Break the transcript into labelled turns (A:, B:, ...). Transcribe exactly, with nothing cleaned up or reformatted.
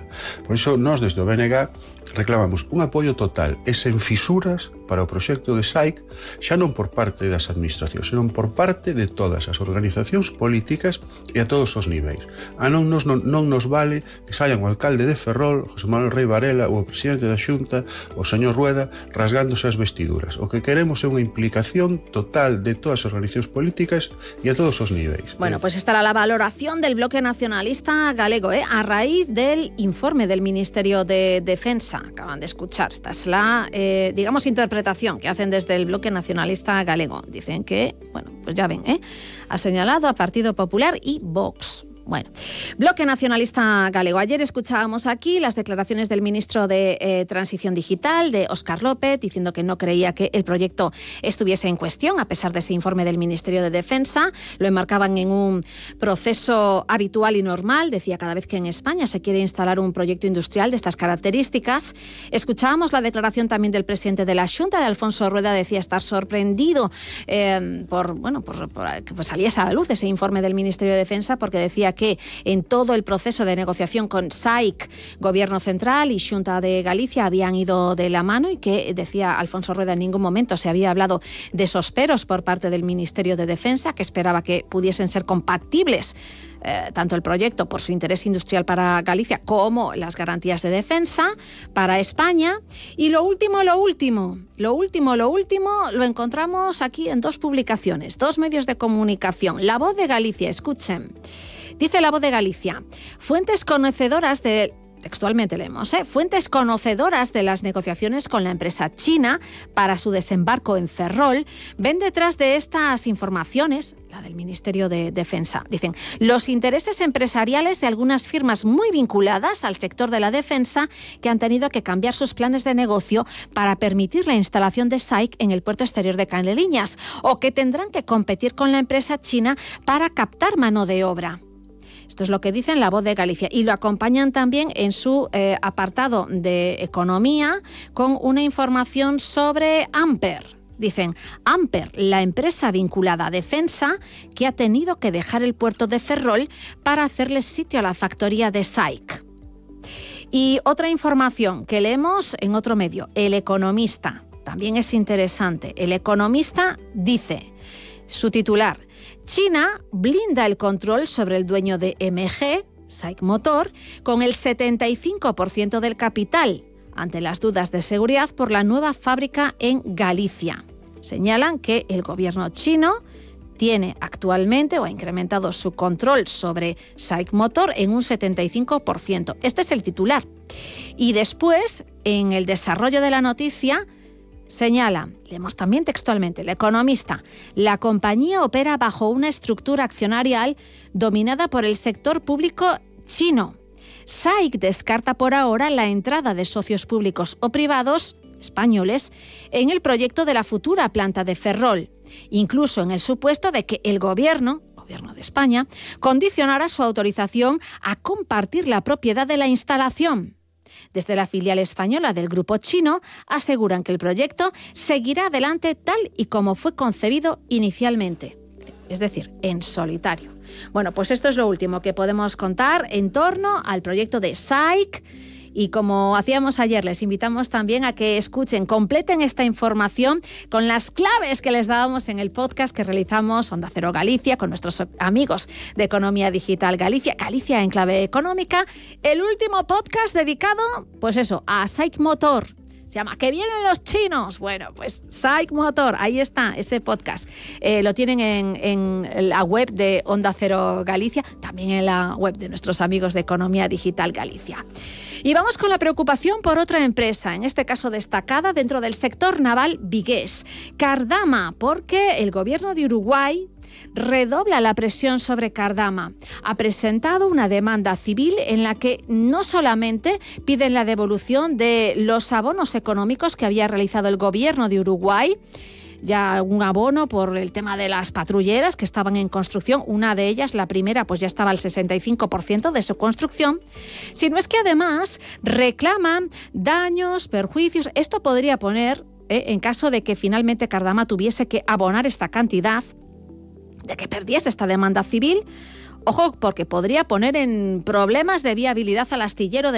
A: digital. Por iso, nós desde o B N G reclamamos un apoio total e sen fisuras para o proxecto de S A I C, xa non por parte das administracións, senón por parte de todas as organizacións políticas e a todos os niveis. A non nos, non, non nos vale que saian o alcalde de Ferrol, José Manuel Rei Varela, ou o presidente da Xunta, o señor Rueda, rasgándose as vestiduras. O que queremos é unha implicación total de todas as organizacións políticas e a todos os niveis.
B: Bueno, pues estará la valoración del bloque nacionalista galego, ¿eh? A raíz del informe del Ministerio de Defensa. Acaban de escuchar. Esta es la, eh, digamos, interpretación que hacen desde el bloque nacionalista galego. Dicen que, bueno, pues ya ven, ¿eh? Ha señalado a Partido Popular y Vox. Bueno, bloque nacionalista galego. Ayer escuchábamos aquí las declaraciones del ministro de eh, Transición Digital, de Óscar López, diciendo que no creía que el proyecto estuviese en cuestión, a pesar de ese informe del Ministerio de Defensa. Lo enmarcaban en un proceso habitual y normal. Decía, cada vez que en España se quiere instalar un proyecto industrial de estas características. Escuchábamos la declaración también del presidente de la Xunta, de Alfonso Rueda. Decía estar sorprendido eh, por, bueno, por, por que pues saliese a la luz ese informe del Ministerio de Defensa, porque decía que en todo el proceso de negociación con S A I C, Gobierno Central y Xunta de Galicia habían ido de la mano y que, decía Alfonso Rueda, en ningún momento se había hablado de esos por parte del Ministerio de Defensa, que esperaba que pudiesen ser compatibles Eh, tanto el proyecto por su interés industrial para Galicia como las garantías de defensa para España. Y lo último, lo último, lo último, lo último lo encontramos aquí en dos publicaciones, dos medios de comunicación. La Voz de Galicia, escuchen. Dice La Voz de Galicia, fuentes conocedoras de... Textualmente leemos, ¿eh? Fuentes conocedoras de las negociaciones con la empresa china para su desembarco en Ferrol ven detrás de estas informaciones, la del Ministerio de Defensa, dicen, los intereses empresariales de algunas firmas muy vinculadas al sector de la defensa que han tenido que cambiar sus planes de negocio para permitir la instalación de S A I C en el puerto exterior de Caneleñas, o que tendrán que competir con la empresa china para captar mano de obra. Esto es lo que dice en La Voz de Galicia, y lo acompañan también en su eh, apartado de economía con una información sobre Amper. Dicen, Amper, la empresa vinculada a defensa que ha tenido que dejar el puerto de Ferrol para hacerle sitio a la factoría de S A I C. Y otra información que leemos en otro medio, El Economista. También es interesante. El Economista dice, su titular, China blinda el control sobre el dueño de M G, S A I C Motor, con el setenta y cinco por ciento del capital, ante las dudas de seguridad por la nueva fábrica en Galicia. Señalan que el gobierno chino tiene actualmente o ha incrementado su control sobre S A I C Motor en un setenta y cinco por ciento. Este es el titular. Y después, en el desarrollo de la noticia, señala, leemos también textualmente, El Economista, la compañía opera bajo una estructura accionarial dominada por el sector público chino. S A I C descarta por ahora la entrada de socios públicos o privados españoles en el proyecto de la futura planta de Ferrol, incluso en el supuesto de que el gobierno, gobierno de España, condicionara su autorización a compartir la propiedad de la instalación. Desde la filial española del grupo chino aseguran que el proyecto seguirá adelante tal y como fue concebido inicialmente, es decir, en solitario. Bueno, pues esto es lo último que podemos contar en torno al proyecto de S A I C. Y como hacíamos ayer, les invitamos también a que escuchen, completen esta información con las claves que les dábamos en el podcast que realizamos Onda Cero Galicia con nuestros amigos de Economía Digital Galicia, Galicia en clave económica. El último podcast dedicado, pues eso, a S A I C Motor. Se llama ¿Que vienen los chinos? Bueno, pues S A I C Motor, ahí está ese podcast. Eh, lo tienen en, en la web de Onda Cero Galicia, también en la web de nuestros amigos de Economía Digital Galicia. Y vamos con la preocupación por otra empresa, en este caso destacada dentro del sector naval vigués, Cardama, porque el gobierno de Uruguay redobla la presión sobre Cardama. Ha presentado una demanda civil en la que no solamente piden la devolución de los abonos económicos que había realizado el gobierno de Uruguay, ya un abono por el tema de las patrulleras que estaban en construcción, una de ellas, la primera, pues ya estaba al sesenta y cinco por ciento de su construcción, sino es que además reclaman daños, perjuicios. Esto podría poner, eh, en caso de que finalmente Cardama tuviese que abonar esta cantidad, de que perdiese esta demanda civil, ojo, porque podría poner en problemas de viabilidad al astillero de